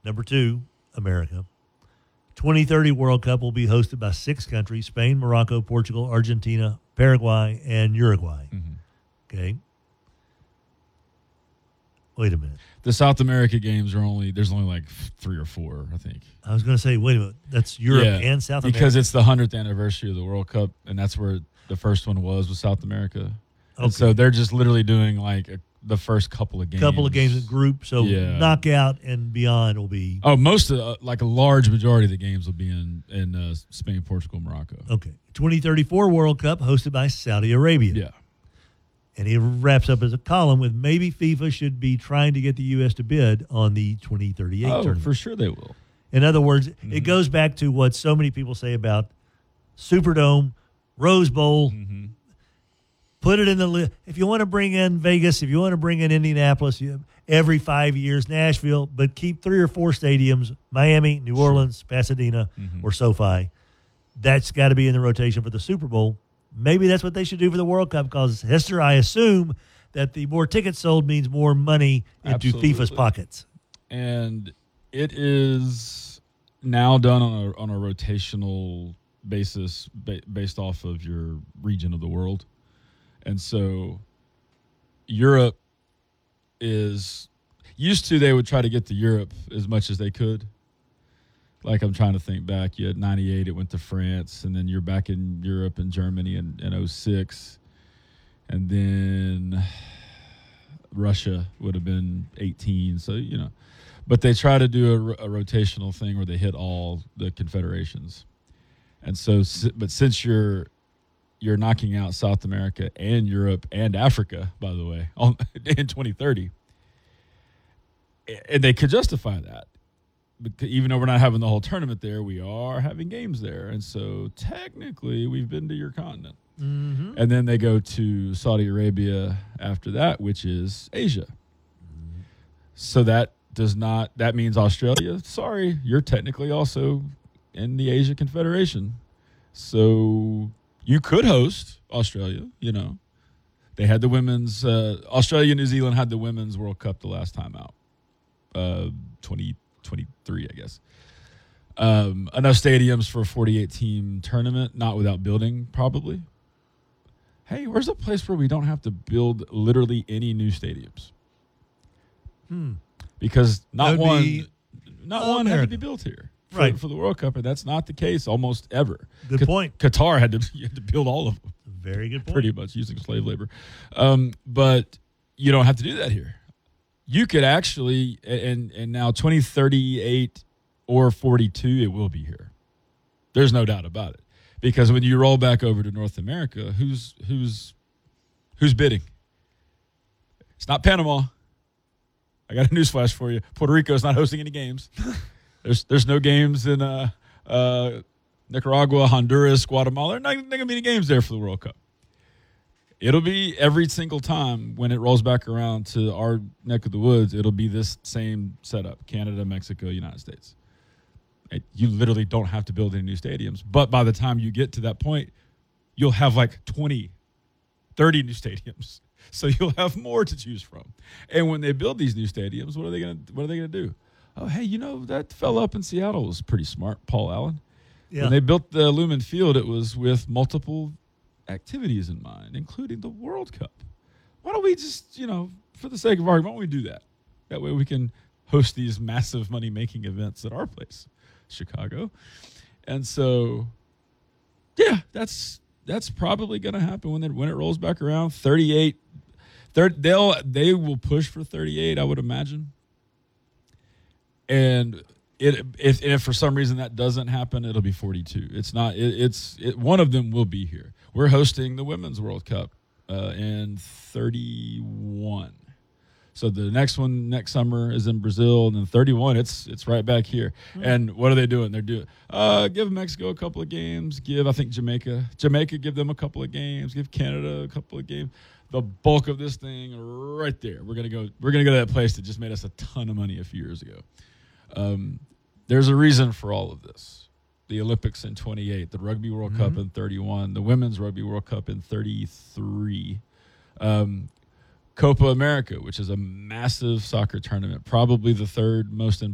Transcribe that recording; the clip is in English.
Number 2, America. 2030 World Cup will be hosted by 6 countries: Spain, Morocco, Portugal, Argentina, Paraguay, and Uruguay. Okay. Wait a minute. The South America games there's only like 3 or 4, I think. I was going to say, wait a minute. That's Europe and South America? Because it's the 100th anniversary of the World Cup, and that's where the first one was with South America. Okay. And so they're just literally doing like the first couple of games. Couple of games in group, so knockout and beyond will be. Oh, most of like a large majority of the games will be in Spain, Portugal, Morocco. Okay, 2034 World Cup hosted by Saudi Arabia. Yeah, and he wraps up as a column with maybe FIFA should be trying to get the U.S. to bid on the 2038 tournament. For sure they will. In other words, it goes back to what so many people say about Superdome, Rose Bowl. Put it in the list. If you want to bring in Vegas, if you want to bring in Indianapolis every 5 years, Nashville, but keep 3 or 4 stadiums, Miami, New Orleans, Pasadena, or SoFi. That's got to be in the rotation for the Super Bowl. Maybe that's what they should do for the World Cup, because Hester, I assume that the more tickets sold means more money into FIFA's pockets. And it is now done on a rotational basis based off of your region of the world. And so Europe is used to, they would try to get to Europe as much as they could. Like, I'm trying to think back. You had 98, it went to France, and then you're back in Europe and Germany in 06. And then Russia would have been 18. So, but they try to do a rotational thing where they hit all the confederations. And so, but since you're knocking out South America and Europe and Africa, by the way, in 2030. And they could justify that. Because even though we're not having the whole tournament there, we are having games there. And so technically we've been to your continent. And then they go to Saudi Arabia after that, which is Asia. So that means Australia, sorry, you're technically also in the Asia Confederation. So you could host Australia, They had the women's Australia and New Zealand had the women's World Cup the last time out. 2023, I guess. Enough stadiums for a 48-team tournament, not without building, probably. Hey, where's a place where we don't have to build literally any new stadiums? Because not one had to be built here. For the World Cup, and that's not the case almost ever. Good point. Qatar had to build all of them. Very good point. Pretty much using slave labor. But you don't have to do that here. You could actually, and now 2038 or 42, it will be here. There's no doubt about it. Because when you roll back over to North America, who's bidding? It's not Panama. I got a newsflash for you. Puerto Rico is not hosting any games. There's no games in Nicaragua, Honduras, Guatemala. There are not going to be any games there for the World Cup. It'll be every single time when it rolls back around to our neck of the woods, it'll be this same setup: Canada, Mexico, United States. You literally don't have to build any new stadiums. But by the time you get to that point, you'll have like 20, 30 new stadiums. So you'll have more to choose from. And when they build these new stadiums, what are they going to do? Oh, hey, that fella up in Seattle was pretty smart, Paul Allen. Yeah. When they built the Lumen Field, it was with multiple activities in mind, including the World Cup. Why don't we just, for the sake of argument, why don't we do that? That way we can host these massive money-making events at our place, Chicago. And so, yeah, that's probably going to happen when it rolls back around. 38, they will push for 38, I would imagine. And if for some reason that doesn't happen, it'll be 42. It's not. One of them will be here. We're hosting the Women's World Cup in 31. So the next one next summer is in Brazil, and then 31, it's right back here. And what are they doing? They're doing give Mexico a couple of games. Give, I think, Jamaica, give them a couple of games. Give Canada a couple of games. The bulk of this thing right there. We're gonna go to that place that just made us a ton of money a few years ago. There's a reason for all of this. The Olympics in 28, the Rugby World Cup in 31, the Women's Rugby World Cup in 33, Copa America, which is a massive soccer tournament, probably the third most